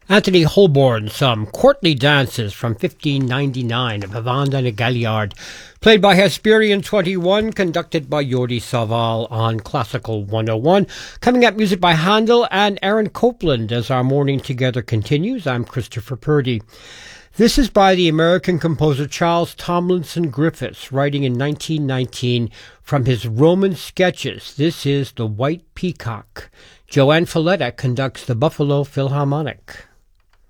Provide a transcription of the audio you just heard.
Anthony Holborn, some courtly dances from 1599 of Yvonne and Galliard, played by Hesperian 21, conducted by Jordi Savall on Classical 101. Coming up, music by Handel and Aaron Copland as our morning together continues. I'm Christopher Purdy. This is by the American composer Charles Tomlinson Griffiths, writing in 1919 from his Roman sketches. This is The White Peacock. Joanne Falletta conducts the Buffalo Philharmonic.